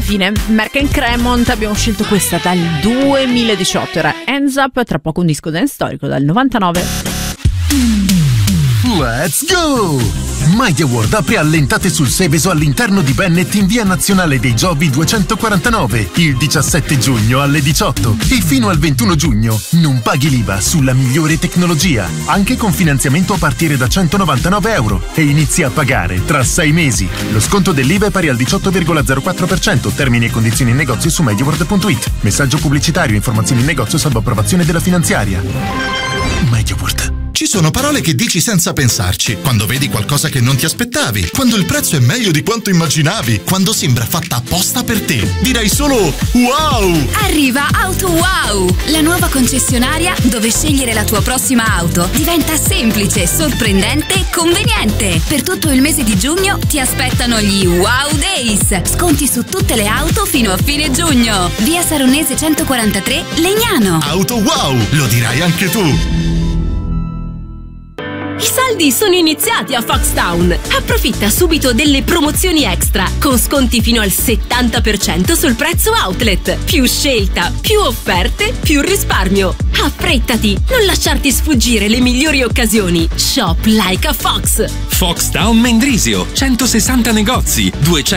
fine. Merck & Cremont, abbiamo scelto questa dal 2018, era Hands Up, tra poco un disco dance storico dal 99. Let's go! Mighty Award apre allentate sul Seveso all'interno di Bennett in via Nazionale dei Giovi 249 il 17 giugno alle 18 e fino al 21 giugno non paghi l'IVA sulla migliore tecnologia, anche con finanziamento a partire da €199 e inizi a pagare tra 6 mesi. Lo sconto dell'IVA è pari al 18,04%, termini e condizioni in negozio su MightyAward.it. Messaggio pubblicitario, informazioni in negozio salvo approvazione della finanziaria. Mighty Award. Ci sono parole che dici senza pensarci, quando vedi qualcosa che non ti aspettavi, quando il prezzo è meglio di quanto immaginavi, quando sembra fatta apposta per te. Direi solo wow! Arriva Auto Wow, la nuova concessionaria dove scegliere la tua prossima auto diventa semplice, sorprendente e conveniente. Per tutto il mese di giugno ti aspettano gli Wow Days. Sconti su tutte le auto fino a fine giugno. Via Saronese 143, Legnano. Auto Wow, lo dirai anche tu! I saldi sono iniziati a Foxtown. Approfitta subito delle promozioni extra con sconti fino al 70% sul prezzo outlet. Più scelta, più offerte, più risparmio. Affrettati, non lasciarti sfuggire le migliori occasioni. Shop like a Fox. Foxtown Mendrisio, 160 negozi,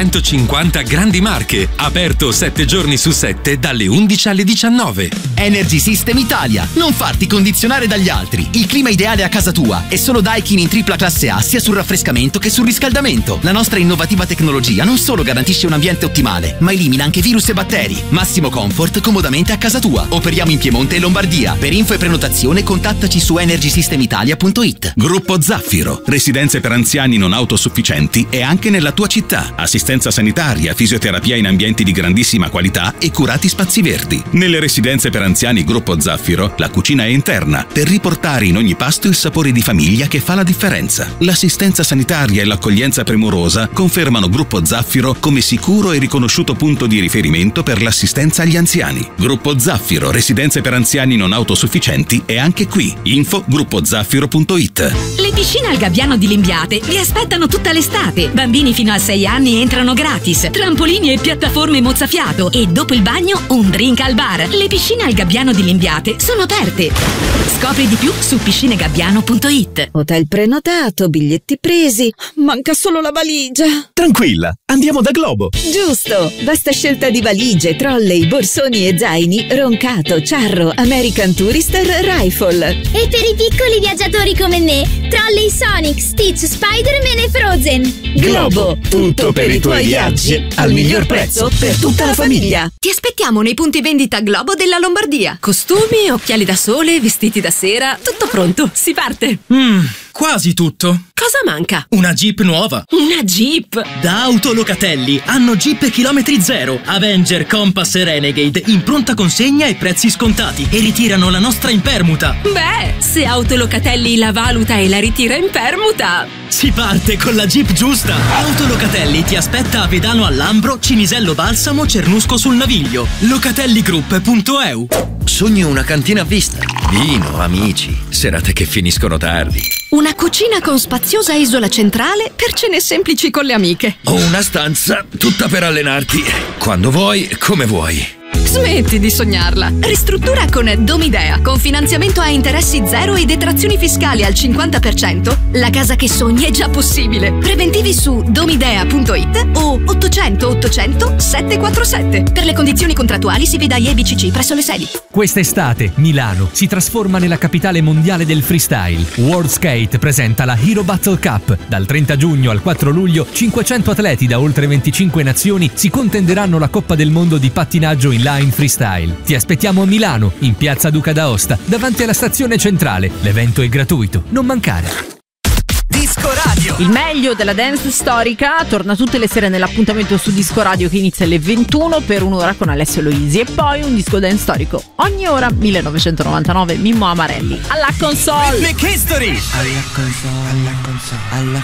250 grandi marche. Aperto 7 giorni su 7 dalle 11 alle 19. Energy System Italia. Non farti condizionare dagli altri. Il clima ideale a casa tua è solo Daikin in tripla classe A, sia sul raffrescamento che sul riscaldamento. La nostra innovativa tecnologia non solo garantisce un ambiente ottimale, ma elimina anche virus e batteri. Massimo comfort comodamente a casa tua. Operiamo in Piemonte e Lombardia. Per info e prenotazione contattaci su energysystemitalia.it. Gruppo Zaffiro. Residenze per anziani non autosufficienti e anche nella tua città. Assistenza sanitaria, fisioterapia in ambienti di grandissima qualità e curati spazi verdi. Nelle residenze per anziani Gruppo Zaffiro la cucina è interna per riportare in ogni pasto il sapore di famiglia che fa la differenza. L'assistenza sanitaria e l'accoglienza premurosa confermano Gruppo Zaffiro come sicuro e riconosciuto punto di riferimento per l'assistenza agli anziani. Gruppo Zaffiro, residenze per anziani non autosufficienti è anche qui. Info gruppozaffiro.it. Le piscine al Gabbiano di Limbiate vi aspettano tutta l'estate. Bambini fino a 6 anni entrano gratis. Trampolini e piattaforme mozzafiato e dopo il bagno un drink al bar. Le piscine al Gabbiano di Limbiate sono aperte. Scopri di più su piscinegabbiano.it. Hotel prenotato, biglietti presi, manca solo la valigia. Tranquilla, andiamo da Globo. Giusto, vasta scelta di valigie, trolley, borsoni e zaini, Roncato, Charro, American Tourister, Rifle. E per i piccoli viaggiatori come me, trolley Sonic, Stitch, Spider-Man e Frozen. Globo, tutto per i tuoi viaggi, al miglior prezzo per tutta la famiglia. Ti aspettiamo nei punti vendita Globo della Lombardia. Costumi, occhiali da sole, vestiti da sera, tutto pronto, si parte. Quasi tutto. Cosa manca? Una Jeep nuova. Una Jeep? Da Autolocatelli hanno Jeep chilometri zero, Avenger, Compass e Renegade in pronta consegna e prezzi scontati e ritirano la nostra in permuta. Beh, se Autolocatelli la valuta e la ritira in permuta, si parte con la Jeep giusta. Autolocatelli ti aspetta a Vedano al Lambro, Cinisello Balsamo, Cernusco sul Naviglio. Locatelligroup.eu. Sogno una cantina a vista, vino, amici, serate che finiscono tardi. Una cucina con spaziosa isola centrale per cene semplici con le amiche. O una stanza tutta per allenarti, quando vuoi, come vuoi. Smetti di sognarla. Ristruttura con Domidea. Con finanziamento a interessi zero e detrazioni fiscali al 50%. La casa che sogni è già possibile. Preventivi su domidea.it o 800 800 747. Per le condizioni contrattuali si veda IEBCC presso le sedi. Quest'estate Milano si trasforma nella capitale mondiale del freestyle. World Skate presenta la Hero Battle Cup. Dal 30 giugno al 4 luglio 500 atleti da oltre 25 nazioni si contenderanno la Coppa del Mondo di pattinaggio inline freestyle. Ti aspettiamo a Milano, in piazza Duca d'Aosta, davanti alla stazione centrale. L'evento è gratuito, non mancare. Disco Radio. Il meglio della dance storica torna tutte le sere nell'appuntamento su Disco Radio che inizia alle 21 per un'ora con Alessio Loisi e poi un disco dance storico ogni ora. 1999 Mimmo Amarelli alla console. Alla console.